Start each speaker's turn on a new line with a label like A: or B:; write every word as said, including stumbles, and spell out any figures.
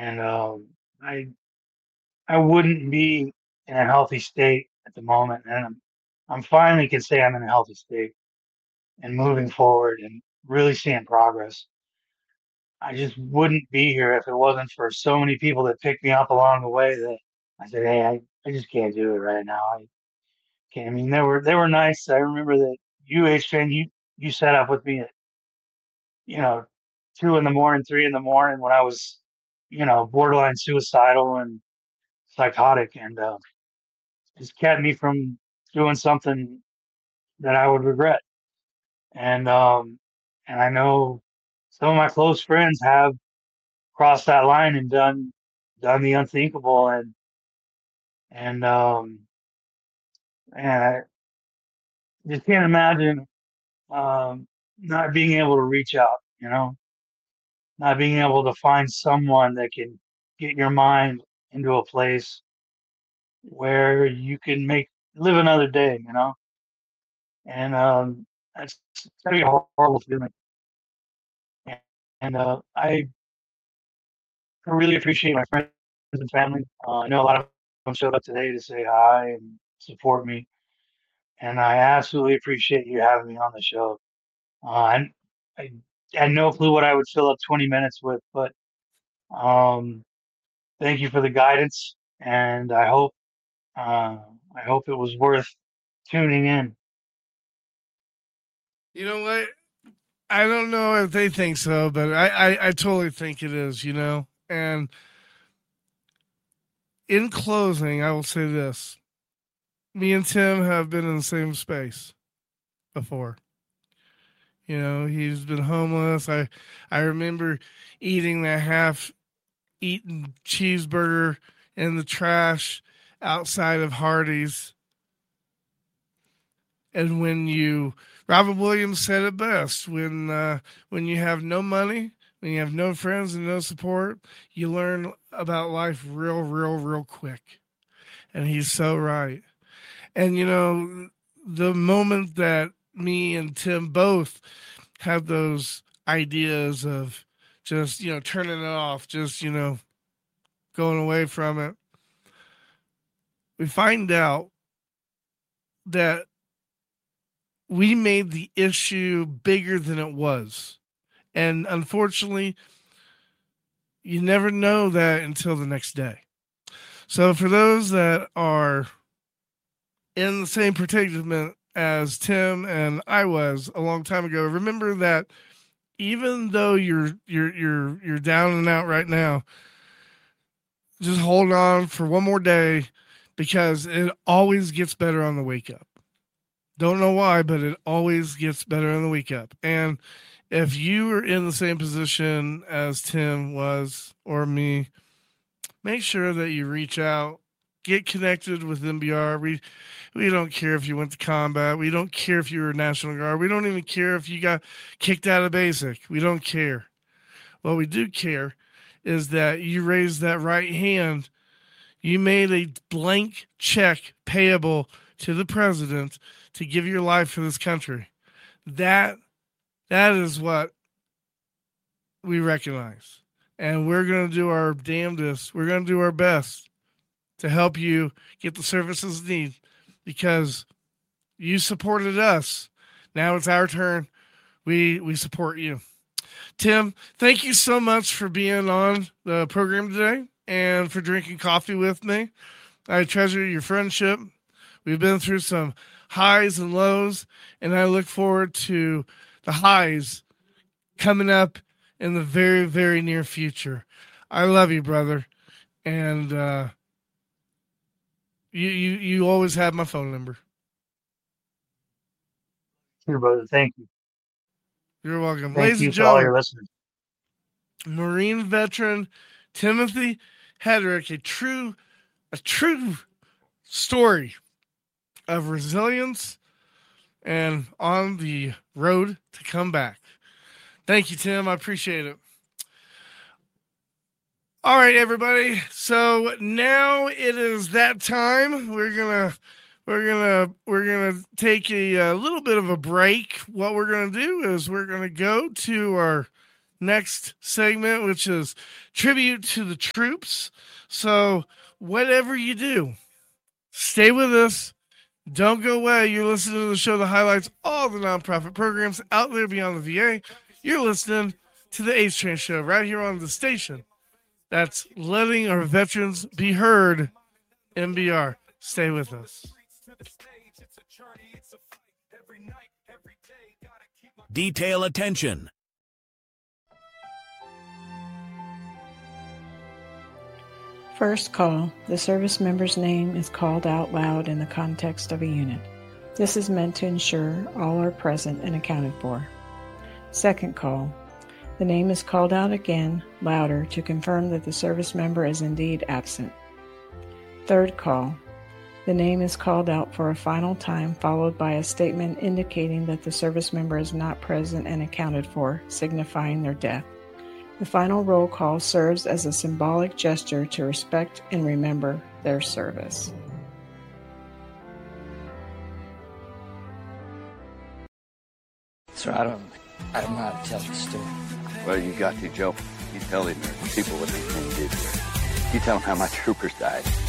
A: and um, I I wouldn't be in a healthy state at the moment, and I'm I'm finally can say I'm in a healthy state and moving forward and really seeing progress. I just wouldn't be here if it wasn't for so many people that picked me up along the way that I said, hey, I, I just can't do it right now. I can't. I mean, they were they were nice. I remember that U H train you you set up with me at you know two in the morning, three in the morning when I was you know borderline suicidal and psychotic, and uh, just kept me from doing something that I would regret. And um, and I know some of my close friends have crossed that line and done done the unthinkable, and and um, and I just can't imagine um, not being able to reach out. You know, not being able to find someone that can get your mind into a place where you can make live another day. You know, and um, that's gotta be a horrible feeling. And uh, I really appreciate my friends and family. Uh, I know a lot of them showed up today to say hi and support me, and I absolutely appreciate you having me on the show. Uh, I, I had no clue what I would fill up twenty minutes with, but um, thank you for the guidance, and I hope uh, I hope it was worth tuning in.
B: You know what? I don't know if they think so, but I, I, I totally think it is, you know? And in closing, I will say this. Me and Tim have been in the same space before. You know, he's been homeless. I I remember eating that half eaten cheeseburger in the trash outside of Hardee's. And when you Robert Williams said it best, when uh, when you have no money, when you have no friends and no support, you learn about life real, real, real quick. And he's so right. And you know, the moment that me and Tim both had those ideas of just, you know, turning it off, just, you know, going away from it, we find out that we made the issue bigger than it was. And unfortunately, you never know that until the next day. So for those that are in the same predicament as Tim and I was a long time ago, remember that even though you're you're you're you're down and out right now, just hold on for one more day because it always gets better on the wake up. Don't know why, but it always gets better on the wake up. And if you are in the same position as Tim was or me, make sure that you reach out, get connected with N B R. We we don't care if you went to combat. We don't care if you were National Guard. We don't even care if you got kicked out of basic. We don't care. What we do care is that you raised that right hand. You made a blank check payable to the president to give your life for this country. That that is what we recognize. And we're going to do our damnedest. We're going to do our best to help you get the services you need because you supported us. Now it's our turn. We we support you. Tim, thank you so much for being on the program today and for drinking coffee with me. I treasure your friendship. We've been through some highs and lows, and I look forward to the highs coming up in the very, very near future. I love you, brother, and uh, you, you you always have my phone number.
A: Here, brother. Thank you.
B: You're welcome,
A: Thank
B: ladies and
A: you to all
B: gentlemen.
A: your listeners.
B: Marine veteran Timothy Hedrick, a true a true story of resilience and on the road to come back. Thank you, Tim. I appreciate it. All right, everybody. So now it is that time. We're gonna we're gonna we're gonna take a, a little bit of a break. What we're gonna do is we're gonna go to our next segment, which is tribute to the troops. So whatever you do, stay with us. Don't go away. You're listening to the show that highlights all the nonprofit programs out there beyond the V A. You're listening to the H Train Show right here on the station that's letting our veterans be heard, N B R. Stay with us.
C: Detail attention.
D: First call. The service member's name is called out loud in the context of a unit. This is meant to ensure all are present and accounted for. Second call. The name is called out again, louder, to confirm that the service member is indeed absent. Third call. The name is called out for a final time, followed by a statement indicating that the service member is not present and accounted for, signifying their death. The final roll call serves as a symbolic gesture to respect and remember their service.
E: Sir, I don't, I don't know how to tell the story.
F: Well, you got to, Joe. You tell him the people what they came to do here. You tell them how my troopers died.